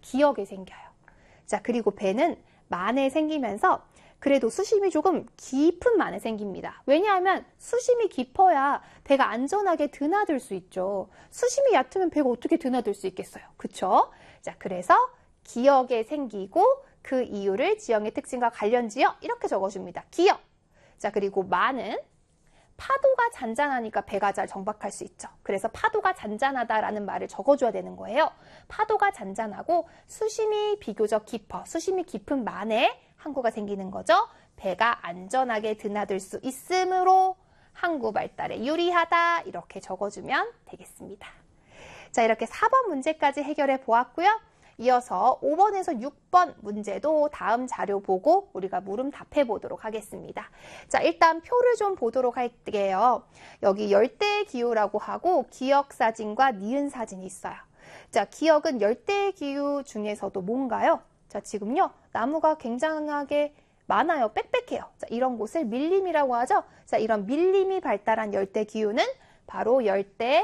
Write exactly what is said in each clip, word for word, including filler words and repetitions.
기역에 생겨요. 자, 그리고 배는 만에 생기면서 그래도 수심이 조금 깊은 만에 생깁니다. 왜냐하면 수심이 깊어야 배가 안전하게 드나들 수 있죠. 수심이 얕으면 배가 어떻게 드나들 수 있겠어요? 그쵸? 자, 그래서 기역에 생기고 그 이유를 지형의 특징과 관련지어 이렇게 적어줍니다. 기역. 자, 그리고 만은 파도가 잔잔하니까 배가 잘 정박할 수 있죠. 그래서 파도가 잔잔하다라는 말을 적어줘야 되는 거예요. 파도가 잔잔하고 수심이 비교적 깊어, 수심이 깊은 만에 항구가 생기는 거죠. 배가 안전하게 드나들 수 있으므로 항구 발달에 유리하다 이렇게 적어주면 되겠습니다. 자, 이렇게 사 번 문제까지 해결해 보았고요. 이어서 오 번에서 육 번 문제도 다음 자료 보고 우리가 물음 답해 보도록 하겠습니다. 자, 일단 표를 좀 보도록 할게요. 여기 열대기후라고 하고 기역사진과 니은사진이 있어요. 자, 기역은 열대기후 중에서도 뭔가요? 자, 지금요, 나무가 굉장하게 많아요. 빽빽해요. 자, 이런 곳을 밀림이라고 하죠. 자, 이런 밀림이 발달한 열대기후는 바로 열대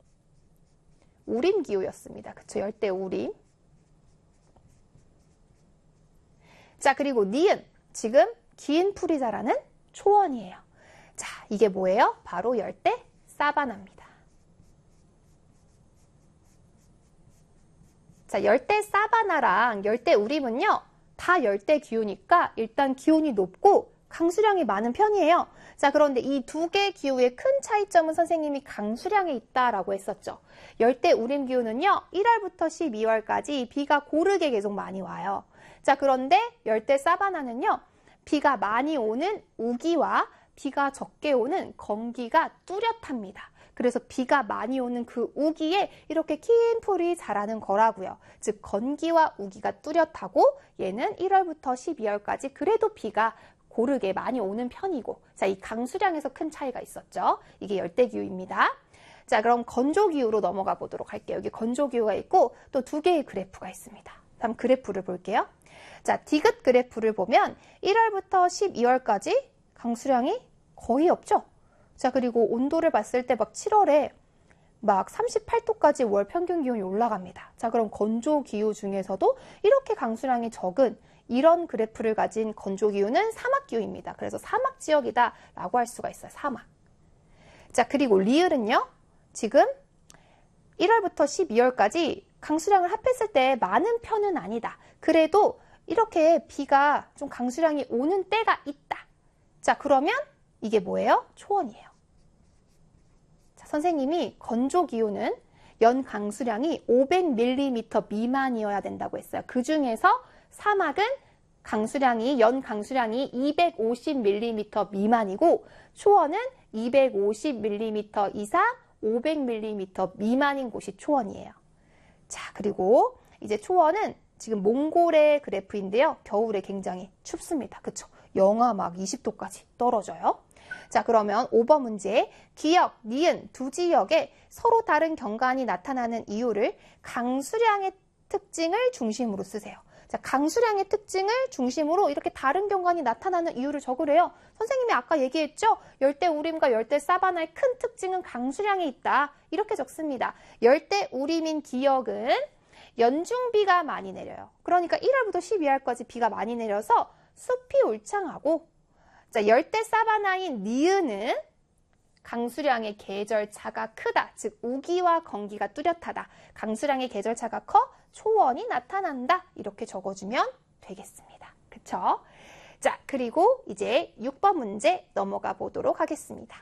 우림기후였습니다. 그쵸? 열대 우림. 자, 그리고 니은, 지금 긴 풀이 자라는 초원이에요. 자, 이게 뭐예요? 바로 열대 사바나입니다. 자, 열대 사바나랑 열대 우림은요, 다 열대 기후니까 일단 기온이 높고 강수량이 많은 편이에요. 자, 그런데 이 두 개 기후의 큰 차이점은 선생님이 강수량에 있다라고 했었죠. 열대 우림 기후는요, 일월부터 십이월까지 비가 고르게 계속 많이 와요. 자, 그런데 열대 사바나는요, 비가 많이 오는 우기와 비가 적게 오는 건기가 뚜렷합니다. 그래서 비가 많이 오는 그 우기에 이렇게 긴 풀이 자라는 거라고요. 즉, 건기와 우기가 뚜렷하고 얘는 일월부터 십이월까지 그래도 비가 고르게 많이 오는 편이고, 자, 이 강수량에서 큰 차이가 있었죠. 이게 열대기후입니다. 자, 그럼 건조기후로 넘어가 보도록 할게요. 여기 건조기후가 있고 또 두 개의 그래프가 있습니다. 다음 그래프를 볼게요. 자, 디귿 그래프를 보면 일월부터 십이월까지 강수량이 거의 없죠. 자, 그리고 온도를 봤을 때 막 칠월에 막 삼십팔 도까지 월 평균 기온이 올라갑니다. 자, 그럼 건조기후 중에서도 이렇게 강수량이 적은 이런 그래프를 가진 건조기후는 사막기후입니다. 그래서 사막지역이다라고 할 수가 있어요. 사막. 자, 그리고 리을은요, 지금 일월부터 십이월까지 강수량을 합했을 때 많은 편은 아니다. 그래도 이렇게 비가 좀 강수량이 오는 때가 있다. 자, 그러면 이게 뭐예요? 초원이에요. 자, 선생님이 건조기후는 연 강수량이 오백 밀리미터 미만이어야 된다고 했어요. 그 중에서 사막은 강수량이, 연 강수량이 이백오십 밀리미터 미만이고 초원은 이백오십 밀리미터 이상 오백 밀리미터 미만인 곳이 초원이에요. 자, 그리고 이제 초원은 지금 몽골의 그래프인데요. 겨울에 굉장히 춥습니다. 그쵸? 영하 막 이십 도까지 떨어져요. 자, 그러면 오 번 문제, 기역, 니은 두 지역에 서로 다른 경관이 나타나는 이유를 강수량의 특징을 중심으로 쓰세요. 자, 강수량의 특징을 중심으로 이렇게 다른 경관이 나타나는 이유를 적으래요. 선생님이 아까 얘기했죠? 열대 우림과 열대 사바나의 큰 특징은 강수량에 있다. 이렇게 적습니다. 열대 우림인 기역은 연중비가 많이 내려요. 그러니까 일월부터 십이월까지 비가 많이 내려서 숲이 울창하고, 자, 열대 사바나인 니은은 강수량의 계절차가 크다. 즉, 우기와 건기가 뚜렷하다. 강수량의 계절차가 커 초원이 나타난다. 이렇게 적어주면 되겠습니다. 그쵸? 자, 그리고 이제 육 번 문제 넘어가 보도록 하겠습니다.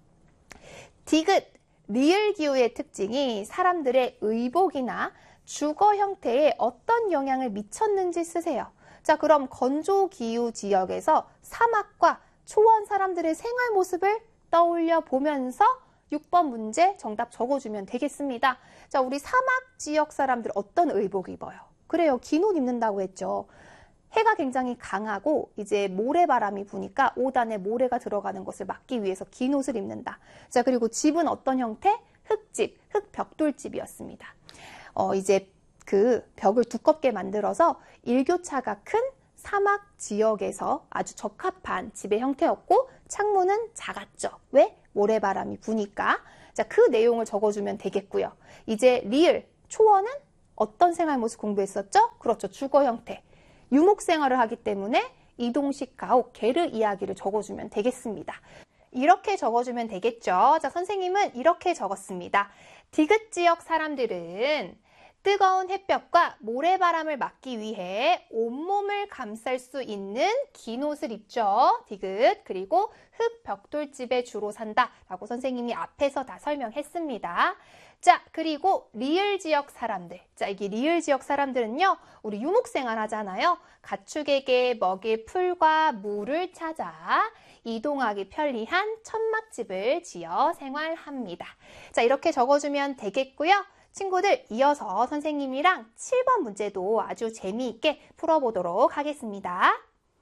디귿, 리을 기후의 특징이 사람들의 의복이나 주거 형태에 어떤 영향을 미쳤는지 쓰세요. 자, 그럼 건조기후 지역에서 사막과 초원 사람들의 생활 모습을 떠올려 보면서 육 번 문제 정답 적어주면 되겠습니다. 자, 우리 사막 지역 사람들 어떤 의복 입어요? 그래요, 긴 옷 입는다고 했죠. 해가 굉장히 강하고 이제 모래바람이 부니까 옷 안에 모래가 들어가는 것을 막기 위해서 긴 옷을 입는다. 자, 그리고 집은 어떤 형태? 흙집, 흙벽돌집이었습니다. 어, 이제 그 벽을 두껍게 만들어서 일교차가 큰 사막 지역에서 아주 적합한 집의 형태였고 창문은 작았죠. 왜? 모래바람이 부니까. 자, 그 내용을 적어주면 되겠고요. 이제 리을, 초원은 어떤 생활 모습 공부했었죠? 그렇죠. 주거 형태. 유목 생활을 하기 때문에 이동식 가옥, 게르 이야기를 적어주면 되겠습니다. 이렇게 적어주면 되겠죠. 자, 선생님은 이렇게 적었습니다. 디귿 지역 사람들은 뜨거운 햇볕과 모래바람을 막기 위해 온몸을 감쌀 수 있는 긴 옷을 입죠. 디귿. 그리고 흙 벽돌집에 주로 산다 라고 선생님이 앞에서 다 설명했습니다. 자, 그리고 리을 지역 사람들. 자, 이게 리을 지역 사람들은요, 우리 유목생활 하잖아요. 가축에게 먹일 풀과 물을 찾아 이동하기 편리한 천막집을 지어 생활합니다. 자, 이렇게 적어주면 되겠고요. 친구들, 이어서 선생님이랑 칠 번 문제도 아주 재미있게 풀어보도록 하겠습니다.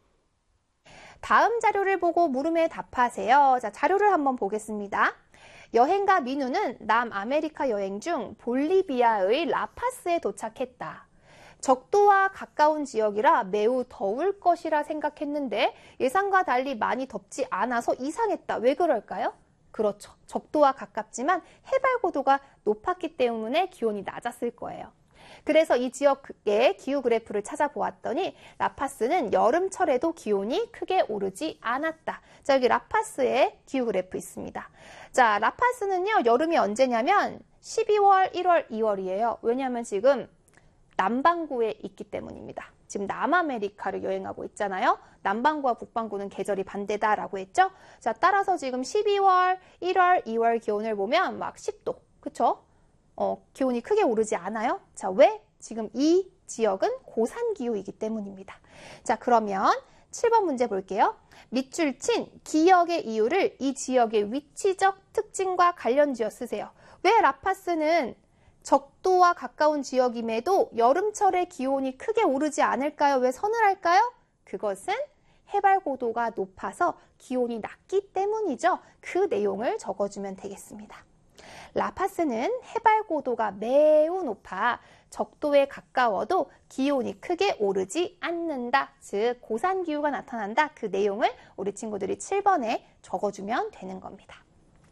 다음 자료를 보고 물음에 답하세요. 자, 자료를 한번 보겠습니다. 여행가 민우는 남아메리카 여행 중 볼리비아의 라파스에 도착했다. 적도와 가까운 지역이라 매우 더울 것이라 생각했는데 예상과 달리 많이 덥지 않아서 이상했다. 왜 그럴까요? 그렇죠. 적도와 가깝지만 해발 고도가 높았기 때문에 기온이 낮았을 거예요. 그래서 이 지역의 기후 그래프를 찾아보았더니 라파스는 여름철에도 기온이 크게 오르지 않았다. 자, 여기 라파스의 기후 그래프 있습니다. 자, 라파스는요, 여름이 언제냐면 십이월, 일월, 이월이에요. 왜냐하면 지금 남반구에 있기 때문입니다. 지금 남아메리카를 여행하고 있잖아요. 남반구와 북반구는 계절이 반대다라고 했죠. 자, 따라서 지금 십이월, 일월, 이월 기온을 보면 막 십 도, 그쵸? 어, 기온이 크게 오르지 않아요. 자, 왜? 지금 이 지역은 고산기후이기 때문입니다. 자, 그러면 칠 번 문제 볼게요. 밑줄 친 기역의 이유를 이 지역의 위치적 특징과 관련지어 쓰세요. 왜 라파스는 적도와 가까운 지역임에도 여름철에 기온이 크게 오르지 않을까요? 왜 서늘할까요? 그것은 해발 고도가 높아서 기온이 낮기 때문이죠. 그 내용을 적어주면 되겠습니다. 라파스는 해발 고도가 매우 높아 적도에 가까워도 기온이 크게 오르지 않는다. 즉 고산기후가 나타난다. 그 내용을 우리 친구들이 칠 번에 적어주면 되는 겁니다.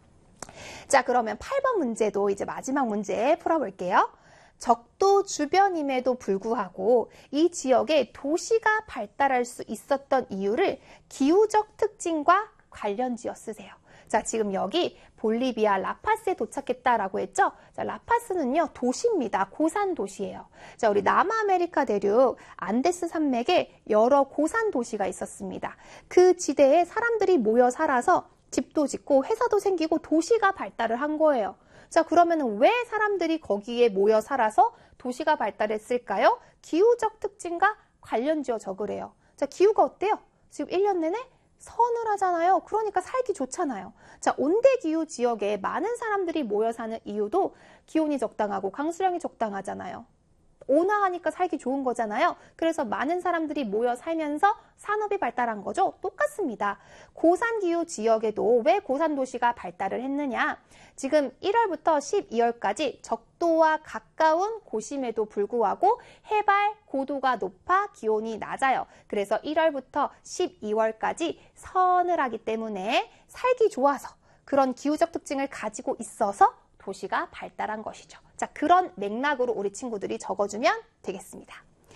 자, 그러면 팔 번 문제도 이제 마지막 문제 풀어볼게요. 적도 주변임에도 불구하고 이 지역에 도시가 발달할 수 있었던 이유를 기후적 특징과 관련지어 쓰세요. 자, 지금 여기 볼리비아 라파스에 도착했다라고 했죠? 자, 라파스는요, 도시입니다. 고산 도시예요. 자, 우리 남아메리카 대륙 안데스 산맥에 여러 고산 도시가 있었습니다. 그 지대에 사람들이 모여 살아서 집도 짓고 회사도 생기고 도시가 발달을 한 거예요. 자, 그러면 왜 사람들이 거기에 모여 살아서 도시가 발달했을까요? 기후적 특징과 관련지어 적으래요. 자, 기후가 어때요? 지금 일 년 내내 서늘하잖아요. 그러니까 살기 좋잖아요. 자, 온대기후 지역에 많은 사람들이 모여 사는 이유도 기온이 적당하고 강수량이 적당하잖아요. 온화하니까 살기 좋은 거잖아요. 그래서 많은 사람들이 모여 살면서 산업이 발달한 거죠. 똑같습니다. 고산기후 지역에도 왜 고산도시가 발달을 했느냐? 지금 일월부터 십이월까지 적도와 가까운 곳임에도 불구하고 해발 고도가 높아 기온이 낮아요. 그래서 일월부터 십이월까지 서늘하기 때문에 살기 좋아서 그런 기후적 특징을 가지고 있어서 도시가 발달한 것이죠. 자, 그런 맥락으로 우리 친구들이 적어주면 되겠습니다.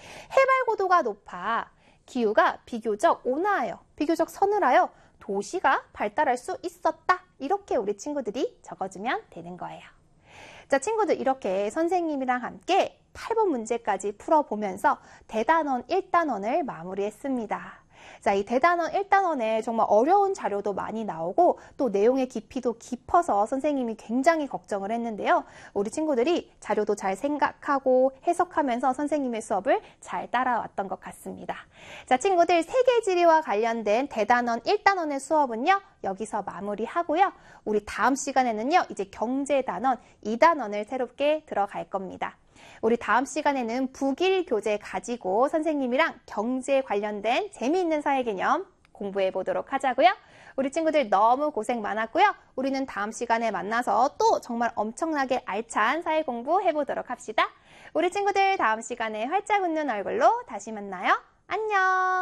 해발 고도가 높아 기후가 비교적 온화하여, 비교적 서늘하여 도시가 발달할 수 있었다. 이렇게 우리 친구들이 적어주면 되는 거예요. 자, 친구들 이렇게 선생님이랑 함께 팔 번 문제까지 풀어보면서 대단원 일 단원을 마무리했습니다. 자, 이 대단원 일 단원에 정말 어려운 자료도 많이 나오고 또 내용의 깊이도 깊어서 선생님이 굉장히 걱정을 했는데요. 우리 친구들이 자료도 잘 생각하고 해석하면서 선생님의 수업을 잘 따라왔던 것 같습니다. 자, 친구들 세계지리와 관련된 대단원 일 단원의 수업은요. 여기서 마무리하고요. 우리 다음 시간에는요. 이제 경제단원 이 단원을 새롭게 들어갈 겁니다. 우리 다음 시간에는 북일 교재 가지고 선생님이랑 경제에 관련된 재미있는 사회 개념 공부해 보도록 하자고요. 우리 친구들 너무 고생 많았고요. 우리는 다음 시간에 만나서 또 정말 엄청나게 알찬 사회 공부 해보도록 합시다. 우리 친구들 다음 시간에 활짝 웃는 얼굴로 다시 만나요. 안녕!